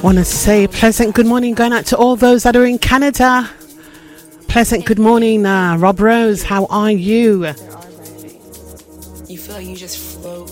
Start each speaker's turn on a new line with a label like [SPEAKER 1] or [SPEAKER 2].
[SPEAKER 1] Want to say pleasant good morning going out to all those that are in Canada. Pleasant good morning, Rob Rose. How are you?
[SPEAKER 2] You feel like you just float